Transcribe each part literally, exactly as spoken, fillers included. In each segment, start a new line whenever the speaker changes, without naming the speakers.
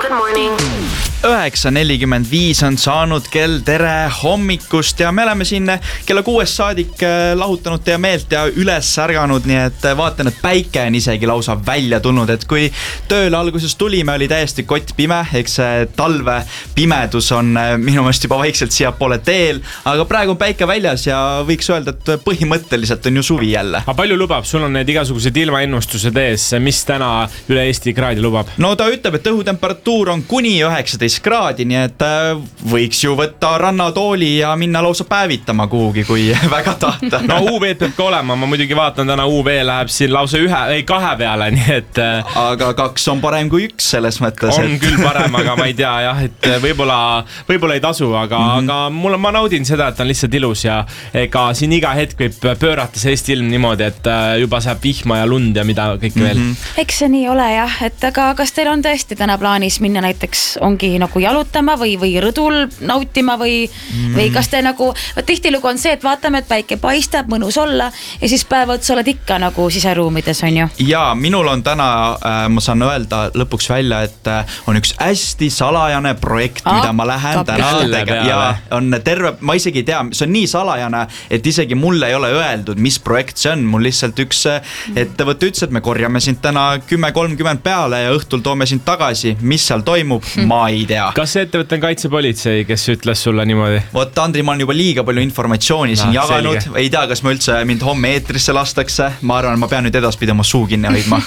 Good morning.
üheksa nelikümmend viis on saanud kell, tere hommikust ja me oleme siin kella kuuest saadik lahutanud teie meelt ja üles ärganud, nii et vaatan, et päike on isegi lausa välja tulnud, et kui tööle alguses tulime, oli täiesti kott pime, eks see talve pimedus on minu meelest juba vaikselt siia poole teel, aga praegu on päike väljas ja võiks öelda, et põhimõtteliselt on ju suvi jälle.
Aga palju lubab? Sul on need igasugused ilmaennustused ees, mis täna üle Eesti kraadi lubab?
No ta ütleb, et õhutemperatuur on kuni üheksateist kraadi, nii et võiks ju võtta rannatooli ja minna lausa päevitama kuhugi, kui väga tahta.
No U V peab ka olema, ma muidugi vaatan täna U V läheb siin lausa ühe, ei kahe peale, nii et
aga kaks on parem kui üks selles mõttes.
On et... küll parem, aga ma ei tea jah, et võib-olla, võib-olla ei tasu, aga, mm-hmm. aga mul, ma naudin seda, et on lihtsalt ilus ja ega siin iga hetk võib pöörata see Eesti ilm niimoodi, et juba saab vihma ja lund ja mida kõik veel.
Mm-hmm. Eks see nii ole jah, et aga kas teil on tõesti täna plaanis minna näiteks ongi nagu jalutama või, või rõdul nautima või, mm. või kas te nagu, tihtilugu on see, et vaatame, et päike paistab, mõnus olla ja siis päeva otsa oled ikka nagu siseruumides, on ju?
Jaa, minul on täna, äh, ma saan öelda lõpuks välja, et äh, on üks hästi salajane projekt, ah, mida ma lähen täna tegema. Ja on terve, ma isegi ei tea, see on nii salajane, et isegi mulle ei ole öeldud, mis projekt see on. Mul lihtsalt üks ettevõte ütles, et me korjame sind täna kümme kolmkümmend peale ja õhtul toome sind tagasi. Mis seal toimub, mm. ma ei tea.
Kas see ettevõte on kaitsepolitsei, kes ütles sulle niimoodi?
Vot Andri, ma olen juba liiga palju informatsiooni siin no, jaganud. Selge. Ei tea, kas ma üldse mind homme eetrisse lastakse. Ma arvan, ma pean nüüd edaspidi oma suu kinni hoidma.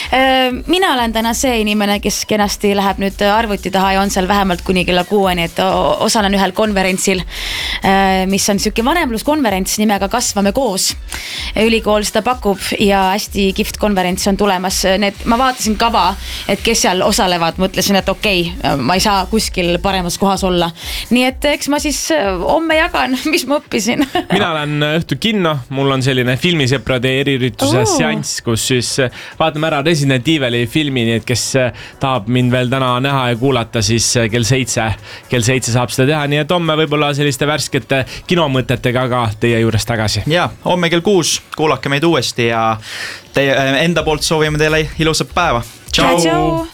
Mina olen täna see inimene, kes kenasti läheb nüüd arvuti taha ja on seal vähemalt kuni kella kuueni, et osalen ühel konverentsil, mis on siuke vanemluskonverents nimega Kasvame koos. Ülikool seda pakub ja hästi kihvt konverents on tulemas. Need, ma vaatasin kava, et kes seal osalevad, mõtlesin, et okei, okay, ma ei saa kuskil paremas kohas olla. Nii et eks ma siis homme jagan, mis ma õppisin.
Mina olen õhtu kinno, mul on selline filmisõprade eriürituse oh. seanss, kus siis vaatame ära Resident Evili filmi, nii et kes tahab mind veel täna näha ja kuulata, siis kell seitse, kell seitse saab seda teha, nii et homme võib-olla selliste värskete kinomõtetega ka teie juures tagasi.
Ja, homme kell kuus kuulake meid uuesti ja teie enda poolt soovime teile ilusat päeva. Ciao! Ciao.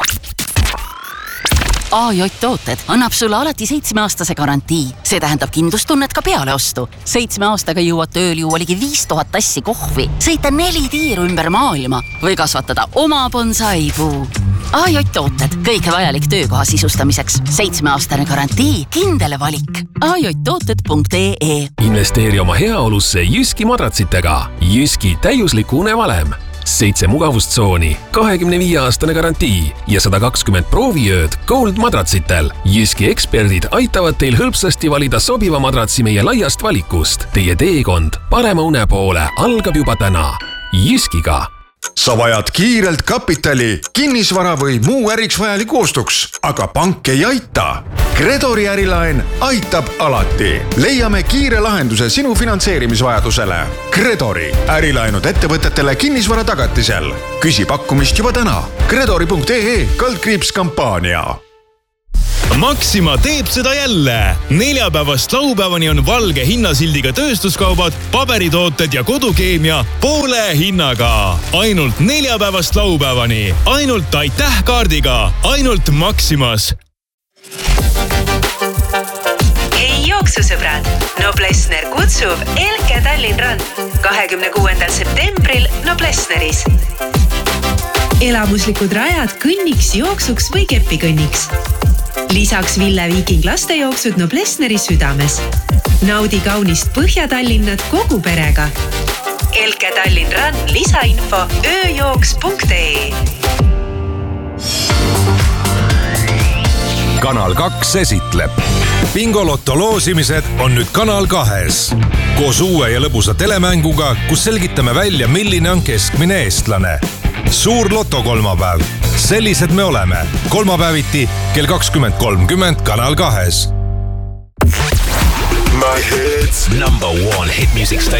A J Tooted annab sulle alati seitsmeaastase garantii. See tähendab kindlustunnet ka peale ostu. Seitsme aastaga jõuad tööl juua ligi viis tuhat tassi kohvi, sõita neli tiiru ümber maailma või kasvatada oma bonsaipuu. A J Tooted, kõike vajalik töökoha sisustamiseks. Seitsmeaastane garantii, kindele valik. A J tooted punkt E E
Investeeri oma heaolusse Jyski madratsitega. Jyski täiusliku unevalem. Seitse mugavustsooni, kahekümne viie aastane garantii ja sada kakskümmend prooviööd Gold madratsitel. Jyski eksperdid aitavad teil hõlpsasti valida sobiva madratsi meie laiast valikust. Teie teekond parema une poole algab juba täna. Jyskiga.
Sa vajad kiirelt kapitali, kinnisvara või muu äriks vajalik ostuks, aga pank ei aita. Kredori ärilaen aitab alati. Leiame kiire lahenduse sinu finantseerimisvajadusele. Kredori ärilaenud ettevõtetele kinnisvara tagatisel. Küsi pakkumist juba täna. Kredori punkt E E kaldkriips kampaania.
Maxima teeb seda jälle. Neljapäevast laupäevani on valge hinnasildiga tööstuskaubad, paberitooted ja kodukeemia poole hinnaga. Ainult neljapäevast laupäevani. Ainult aitäh kaardiga. Ainult Maximas.
Hei jooksusõbrad! Noblessner kutsub Elke Tallinn Rand kahekümne kuuendal septembril Noblessneris. Elamuslikud rajad kõnniks, jooksuks või kepikõnniks. Lisaks Ville Viiking lastejooksud Noblessneri südames. Naudi kaunist Põhja-Tallinnat kogu perega. Elke Tallinn Rand, lisainfo ööjooks punkt E E
Kanal kaks esitleb. Bingolotto loosimised on nüüd Kanal kahes. Koos uue ja lõbusa telemänguga, kus selgitame välja, milline on keskmine eestlane. Suur loto kolmapäev. Sellised me oleme. Kolmapäeviti kell kakskümmend kolmkümmend Kanal kahes.
My hits. Number one hit music station.